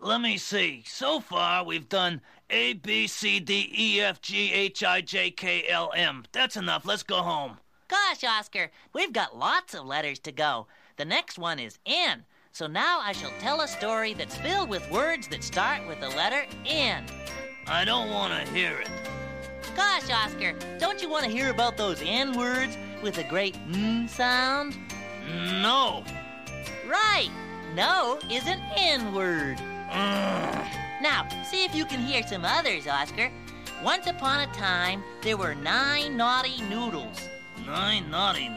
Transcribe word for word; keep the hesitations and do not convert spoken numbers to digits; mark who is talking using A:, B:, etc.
A: let me see. So far, we've done A, B, C, D, E, F, G, H, I, J, K, L, M. That's enough. Let's go home.
B: Gosh, Oscar, we've got lots of letters to go. The next one is N. So now I shall tell a story that's filled with words that start with the letter N.
A: I don't want to hear it.
B: Gosh, Oscar, don't you want to hear about those N words with a great N sound?
A: No.
B: Right. No is an N word.
A: Ugh.
B: Now, see if you can hear some others, Oscar. Once upon a time, there were nine naughty noodles.
A: Nine naughty